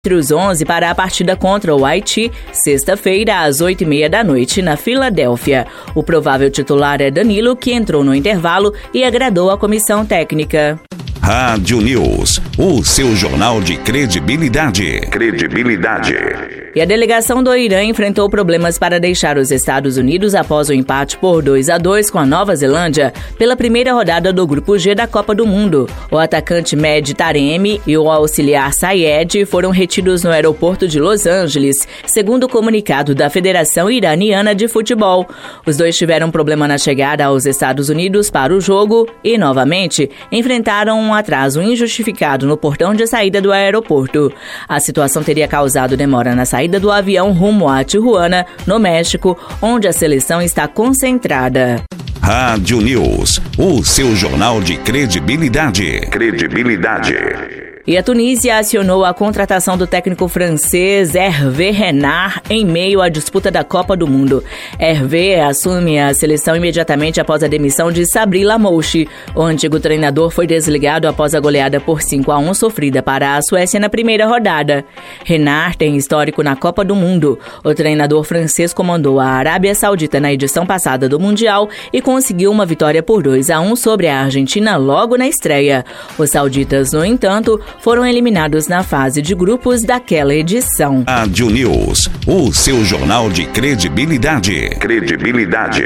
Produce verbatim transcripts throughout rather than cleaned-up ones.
entre os onze para a partida contra o Haiti, sexta-feira, às oito e meia da noite, na Filadélfia. O provável titular é Danilo, que entrou no intervalo e agradou a comissão técnica. Rádio News, o seu jornal de credibilidade. Credibilidade. E a delegação do Irã enfrentou problemas para deixar os Estados Unidos após o empate por dois a dois com a Nova Zelândia pela primeira rodada do Grupo G da Copa do Mundo. O atacante Mehdi Taremi e o auxiliar Sayed foram retidos no aeroporto de Los Angeles, segundo o comunicado da Federação Iraniana de Futebol. Os dois tiveram problema na chegada aos Estados Unidos para o jogo e, novamente, enfrentaram um atraso injustificado no portão de saída do aeroporto. A situação teria causado demora na saída do avião rumo a Tijuana, no México, onde a seleção está concentrada. Rádio News, o seu jornal de credibilidade. Credibilidade. E a Tunísia acionou a contratação do técnico francês Hervé Renard em meio à disputa da Copa do Mundo. Hervé assume a seleção imediatamente após a demissão de Sabri Lamouchi. O antigo treinador foi desligado após a goleada por cinco a um sofrida para a Suécia na primeira rodada. Renard tem histórico na Copa do Mundo. O treinador francês comandou a Arábia Saudita na edição passada do Mundial e conseguiu uma vitória por dois a um sobre a Argentina logo na estreia. Os sauditas, no entanto, foram eliminados na fase de grupos daquela edição. Rádio News, o seu jornal de credibilidade. Credibilidade.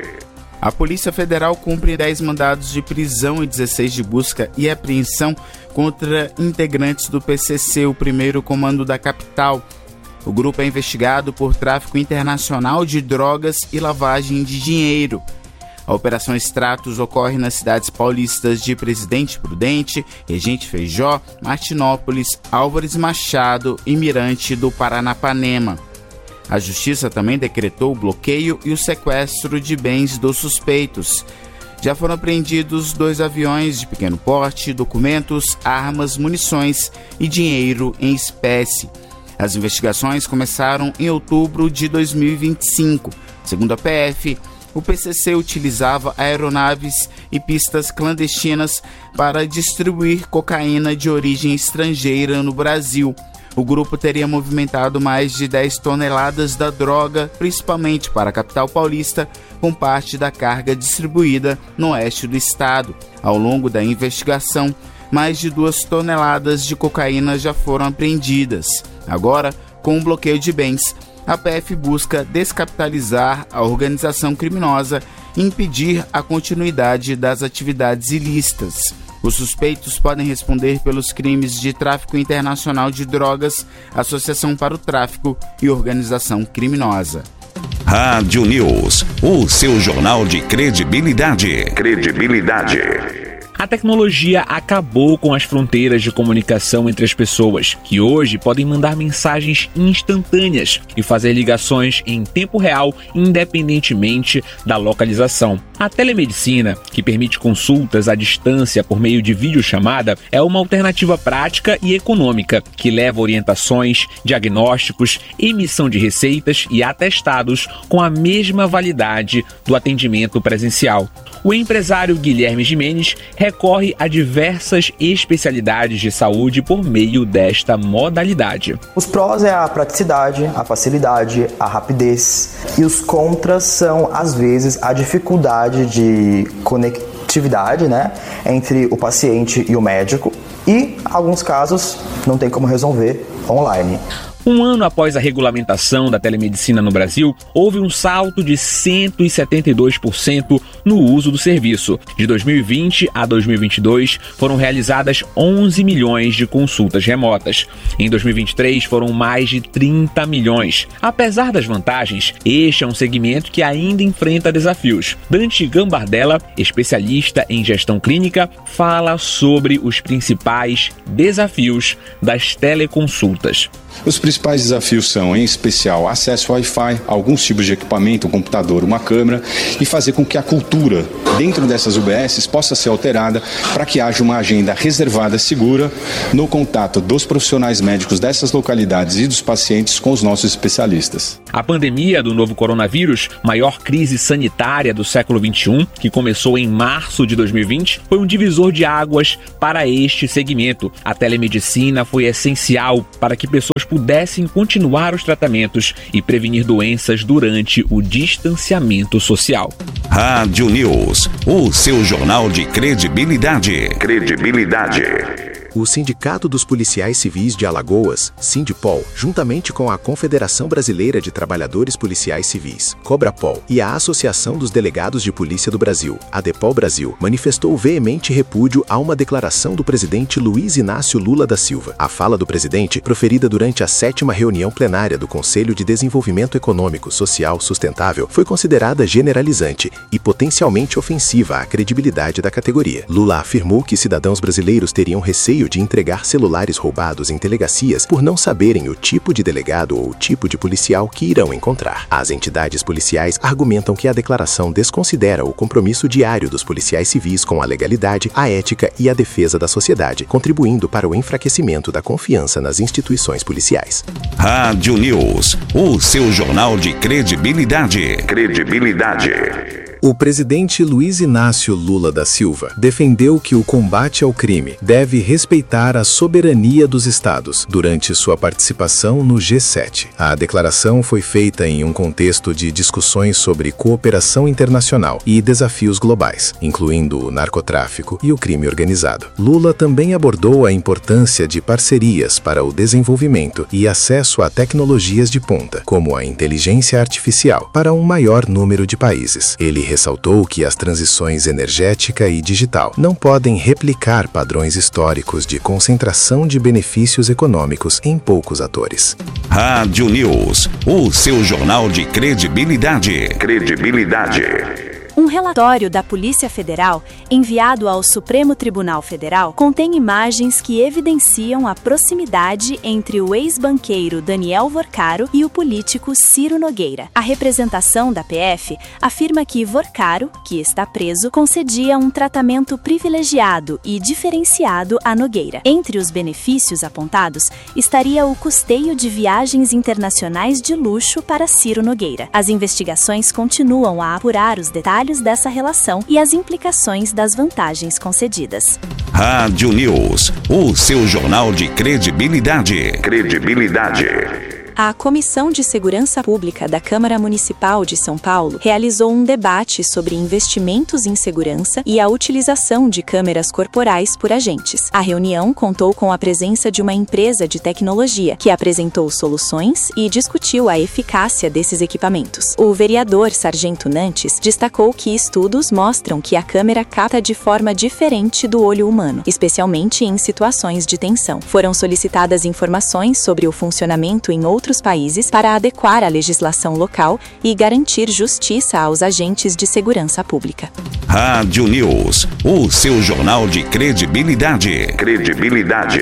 A Polícia Federal cumpre dez mandados de prisão e dezesseis de busca e apreensão contra integrantes do P C C, o primeiro comando da capital. O grupo é investigado por tráfico internacional de drogas e lavagem de dinheiro. A Operação Stratos ocorre nas cidades paulistas de Presidente Prudente, Regente Feijó, Martinópolis, Álvares Machado e Mirante do Paranapanema. A Justiça também decretou o bloqueio e o sequestro de bens dos suspeitos. Já foram apreendidos dois aviões de pequeno porte, documentos, armas, munições e dinheiro em espécie. As investigações começaram em outubro de dois mil e vinte e cinco. Segundo a P F, o P C C utilizava aeronaves e pistas clandestinas para distribuir cocaína de origem estrangeira no Brasil. O grupo teria movimentado mais de dez toneladas da droga, principalmente para a capital paulista, com parte da carga distribuída no oeste do estado. Ao longo da investigação, mais de duas toneladas de cocaína já foram apreendidas. Agora, com o bloqueio de bens, a P F busca descapitalizar a organização criminosa e impedir a continuidade das atividades ilícitas. Os suspeitos podem responder pelos crimes de tráfico internacional de drogas, associação para o tráfico e organização criminosa. Rádio News, o seu jornal de credibilidade. Credibilidade. A tecnologia acabou com as fronteiras de comunicação entre as pessoas, que hoje podem mandar mensagens instantâneas e fazer ligações em tempo real, independentemente da localização. A telemedicina, que permite consultas à distância por meio de videochamada, é uma alternativa prática e econômica, que leva orientações, diagnósticos, emissão de receitas e atestados com a mesma validade do atendimento presencial. O empresário Guilherme Gimenez recorre a diversas especialidades de saúde por meio desta modalidade. Os prós é a praticidade, a facilidade, a rapidez, e os contras são, às vezes, a dificuldade de conectividade, né, entre o paciente e o médico, e, em alguns casos, não tem como resolver online. Um ano após a regulamentação da telemedicina no Brasil, houve um salto de cento e setenta e dois por cento no uso do serviço. De dois mil e vinte a dois mil e vinte e dois, foram realizadas onze milhões de consultas remotas. Em dois mil e vinte e três, foram mais de trinta milhões. Apesar das vantagens, este é um segmento que ainda enfrenta desafios. Dante Gambardella, especialista em gestão clínica, fala sobre os principais desafios das teleconsultas. Os principais desafios são, em especial, acesso ao Wi-Fi, alguns tipos de equipamento, um computador, uma câmera, e fazer com que a cultura dentro dessas U B Ss possa ser alterada para que haja uma agenda reservada, segura, no contato dos profissionais médicos dessas localidades e dos pacientes com os nossos especialistas. A pandemia do novo coronavírus, maior crise sanitária do século vinte e um, que começou em março de dois mil e vinte, foi um divisor de águas para este segmento. A telemedicina foi essencial para que pessoas pudessem continuar os tratamentos e prevenir doenças durante o distanciamento social. Rádio News, o seu jornal de credibilidade. Credibilidade. O Sindicato dos Policiais Civis de Alagoas, Sindipol, juntamente com a Confederação Brasileira de Trabalhadores Policiais Civis, Cobrapol, e a Associação dos Delegados de Polícia do Brasil, ADEPOL Brasil, manifestou veemente repúdio a uma declaração do presidente Luiz Inácio Lula da Silva. A fala do presidente, proferida durante a sétima reunião plenária do Conselho de Desenvolvimento Econômico, Social Sustentável, foi considerada generalizante e potencialmente ofensiva à credibilidade da categoria. Lula afirmou que cidadãos brasileiros teriam receio de entregar celulares roubados em delegacias por não saberem o tipo de delegado ou o tipo de policial que irão encontrar. As entidades policiais argumentam que a declaração desconsidera o compromisso diário dos policiais civis com a legalidade, a ética e a defesa da sociedade, contribuindo para o enfraquecimento da confiança nas instituições policiais. Rádio News, o seu jornal de credibilidade. Credibilidade. O presidente Luiz Inácio Lula da Silva defendeu que o combate ao crime deve respeitar a soberania dos estados durante sua participação no G sete. A declaração foi feita em um contexto de discussões sobre cooperação internacional e desafios globais, incluindo o narcotráfico e o crime organizado. Lula também abordou a importância de parcerias para o desenvolvimento e acesso a tecnologias de ponta, como a inteligência artificial, para um maior número de países. Ele ressaltou que as transições energética e digital não podem replicar padrões históricos de concentração de benefícios econômicos em poucos atores. Rádio News, o seu jornal de credibilidade. Credibilidade. Um relatório da Polícia Federal, enviado ao Supremo Tribunal Federal, contém imagens que evidenciam a proximidade entre o ex-banqueiro Daniel Vorcaro e o político Ciro Nogueira. A representação da P F afirma que Vorcaro, que está preso, concedia um tratamento privilegiado e diferenciado a Nogueira. Entre os benefícios apontados estaria o custeio de viagens internacionais de luxo para Ciro Nogueira. As investigações continuam a apurar os detalhes dessa relação e as implicações das vantagens concedidas. Rádio News, o seu jornal de credibilidade. Credibilidade. A Comissão de Segurança Pública da Câmara Municipal de São Paulo realizou um debate sobre investimentos em segurança e a utilização de câmeras corporais por agentes. A reunião contou com a presença de uma empresa de tecnologia, que apresentou soluções e discutiu a eficácia desses equipamentos. O vereador Sargento Nantes destacou que estudos mostram que a câmera capta de forma diferente do olho humano, especialmente em situações de tensão. Foram solicitadas informações sobre o funcionamento em outros outros países para adequar a legislação local e garantir justiça aos agentes de segurança pública. Rádio News, o seu jornal de credibilidade. Credibilidade.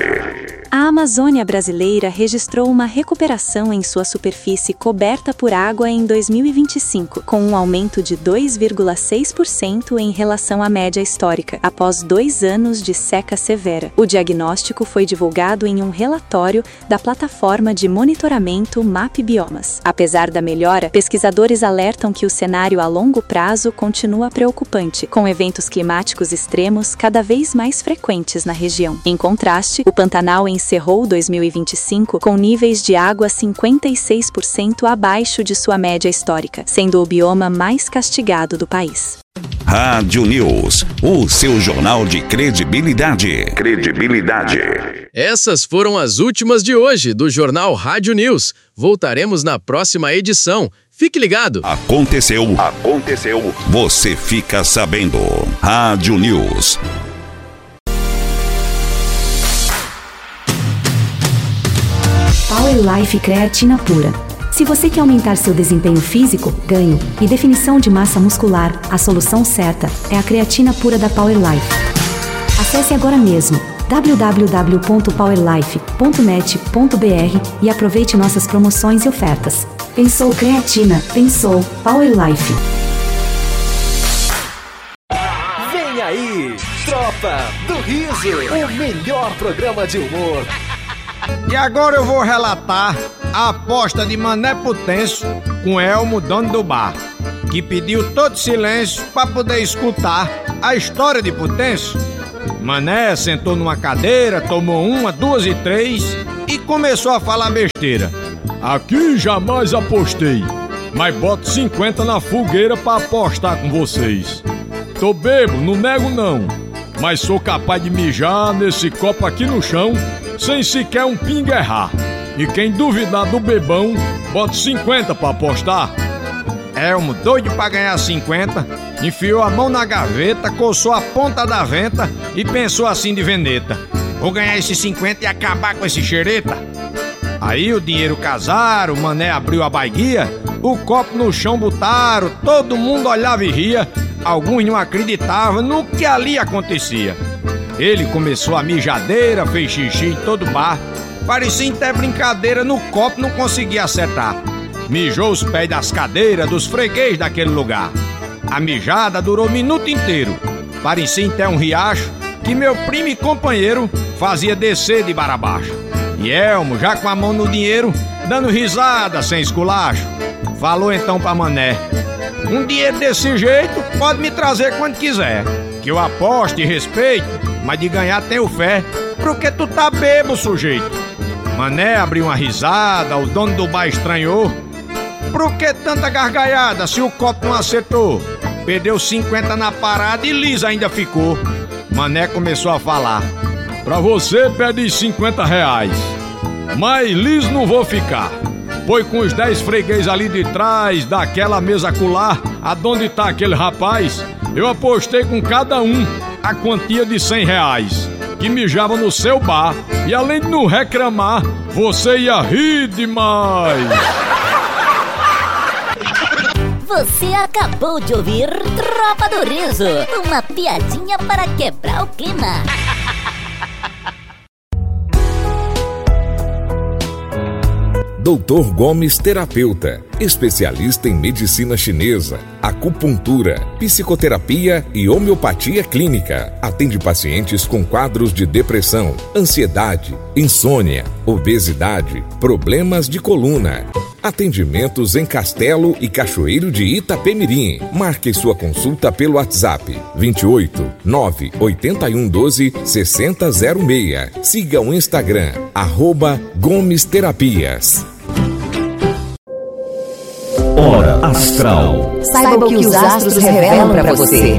A Amazônia brasileira registrou uma recuperação em sua superfície coberta por água em dois mil e vinte e cinco, com um aumento de dois vírgula seis por cento em relação à média histórica, após dois anos de seca severa. O diagnóstico foi divulgado em um relatório da plataforma de monitoramento MapBiomas. Apesar da melhora, pesquisadores alertam que o cenário a longo prazo continua preocupante, com eventos climáticos extremos cada vez mais frequentes na região. Em contraste, o Pantanal em encerrou dois mil e vinte e cinco com níveis de água cinquenta e seis por cento abaixo de sua média histórica, sendo o bioma mais castigado do país. Rádio News, o seu jornal de credibilidade. Credibilidade. Essas foram as últimas de hoje do Jornal Rádio News. Voltaremos na próxima edição. Fique ligado. Aconteceu. Aconteceu. Você fica sabendo. Rádio News. Power Life Creatina Pura. Se você quer aumentar seu desempenho físico, ganho e definição de massa muscular, a solução certa é a creatina pura da Power Life. Acesse agora mesmo w w w ponto power life ponto net ponto b r e aproveite nossas promoções e ofertas. Pensou creatina, pensou Power Life. Vem aí, Tropa do Riso, o melhor programa de humor. E agora eu vou relatar a aposta de Mané Potêncio com Elmo, dono do bar, que pediu todo silêncio para poder escutar a história de Potêncio. Mané sentou numa cadeira, tomou uma, duas e três e começou a falar besteira. Aqui jamais apostei, mas boto cinquenta na fogueira pra apostar com vocês. Tô bebo, não nego não, mas sou capaz de mijar nesse copo aqui no chão sem sequer um pingo errar. E quem duvidar do bebão, bota cinquenta pra apostar. Elmo, doido pra ganhar cinquenta, enfiou a mão na gaveta, coçou a ponta da venta e pensou assim de veneta: vou ganhar esses cinquenta e acabar com esse xereta. Aí o dinheiro casaram, o Mané abriu a baiguia, o copo no chão botaram, todo mundo olhava e ria, alguns não acreditavam no que ali acontecia. Ele começou a mijadeira, fez xixi em todo bar, parecia até brincadeira, no copo não conseguia acertar. Mijou os pés das cadeiras dos freguês daquele lugar. A mijada durou o minuto inteiro, parecia até um riacho que meu primo e companheiro fazia descer de bar abaixo. E Elmo, já com a mão no dinheiro, dando risada sem esculacho, falou então pra Mané: um dinheiro desse jeito pode me trazer quando quiser, que eu aposto e respeito, mas de ganhar tenho fé, porque tu tá bebo, sujeito. Mané abriu uma risada, o dono do bar estranhou: por que tanta gargalhada se o copo não acertou? Perdeu cinquenta na parada e Liz ainda ficou. Mané começou a falar: pra você pede cinquenta reais, mas Liz não vou ficar. Foi com os dez freguês ali de trás, daquela mesa colar, aonde tá aquele rapaz, eu apostei com cada um a quantia de cem reais, que mijava no seu bar, e além de não reclamar, você ia rir demais. Você acabou de ouvir Tropa do Riso, uma piadinha para quebrar o clima. doutor Gomes Terapeuta, especialista em medicina chinesa, acupuntura, psicoterapia e homeopatia clínica. Atende pacientes com quadros de depressão, ansiedade, insônia, obesidade, problemas de coluna. Atendimentos em Castelo e Cachoeiro de Itapemirim. Marque sua consulta pelo WhatsApp vinte e oito, nove oito um um doze, seis zero zero seis. Siga o Instagram, arroba Gomes Terapias. Hora Astral. Saiba o que os astros revelam para você.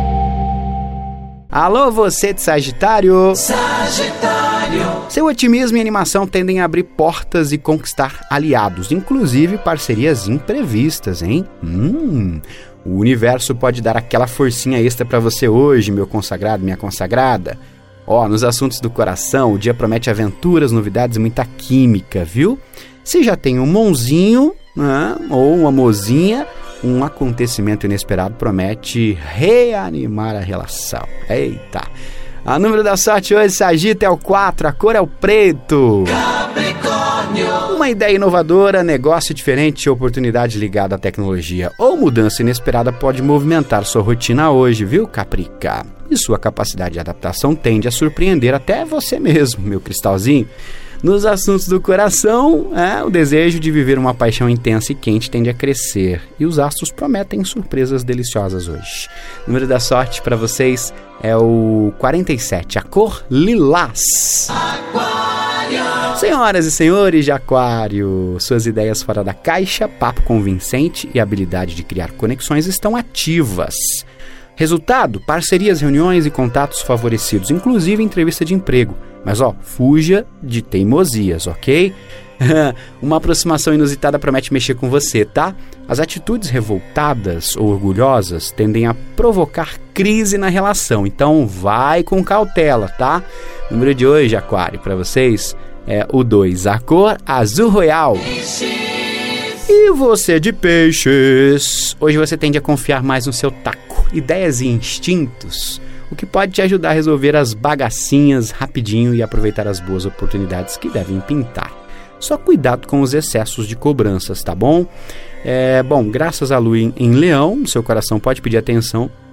Alô, você de Sagitário. Sagitário. Seu otimismo e animação tendem a abrir portas e conquistar aliados, inclusive parcerias imprevistas, hein? Hum, o universo pode dar aquela forcinha extra para você hoje, meu consagrado, minha consagrada. Ó, nos assuntos do coração, o dia promete aventuras, novidades e muita química, viu? Se já tem um monzinho, né, ou uma mozinha, um acontecimento inesperado promete reanimar a relação. Eita! A número da sorte hoje, Sagita, é o quatro, a cor é o preto. Capricórnio. Uma ideia inovadora, negócio diferente, oportunidade ligada à tecnologia ou mudança inesperada pode movimentar sua rotina hoje, viu, Caprica? E sua capacidade de adaptação tende a surpreender até você mesmo, meu cristalzinho. Nos assuntos do coração, é, o desejo de viver uma paixão intensa e quente tende a crescer. E os astros prometem surpresas deliciosas hoje. O número da sorte para vocês é o quarenta e sete, a cor lilás. Aquário. Senhoras e senhores de Aquário, suas ideias fora da caixa, papo convincente e habilidade de criar conexões estão ativas. Resultado, parcerias, reuniões e contatos favorecidos, inclusive entrevista de emprego. Mas ó, fuja de teimosias, ok? Uma aproximação inusitada promete mexer com você, tá? As atitudes revoltadas ou orgulhosas tendem a provocar crise na relação, então vai com cautela, tá? O número de hoje, Aquário, para vocês é o dois, a cor azul royal. E você de peixes, hoje você tende a confiar mais no seu taco, ideias e instintos, o que pode te ajudar a resolver as bagacinhas rapidinho e aproveitar as boas oportunidades que devem pintar. Só cuidado com os excessos de cobranças, tá bom? É, bom, graças à lua em, em Leão, seu coração pode pedir atenção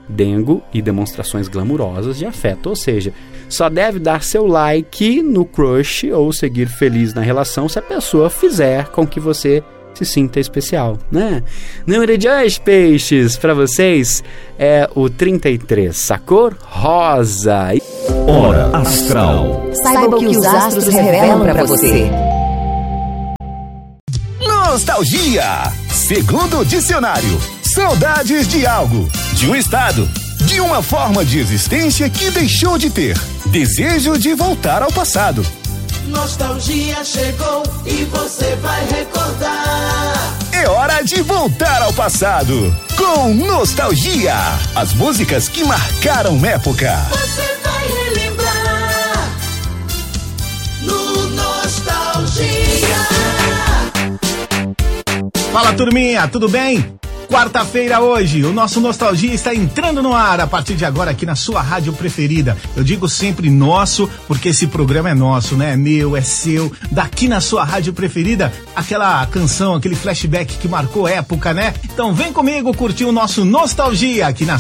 dengo e demonstrações glamourosas de afeto, ou seja, só deve dar seu like no crush ou seguir feliz na relação se a pessoa fizer com que você se sinta especial, né? Número de hoje, peixes, para vocês é o trinta e três, a cor rosa. Hora Astral. Saiba o que os astros revelam para você. Nostalgia. Segundo o dicionário, saudades de algo, de um estado, de uma forma de existência que deixou de ter. Desejo de voltar ao passado. Nostalgia chegou e você vai recordar. É hora de voltar ao passado com Nostalgia. As músicas que marcaram época. Você vai relembrar no Nostalgia. Fala, turminha, tudo bem? Quarta-feira hoje, o nosso Nostalgia está entrando no ar a partir de agora aqui na sua rádio preferida. Eu digo sempre nosso, porque esse programa é nosso, né? É meu, é seu, daqui na sua rádio preferida, aquela canção, aquele flashback que marcou época, né? Então vem comigo curtir o nosso Nostalgia aqui na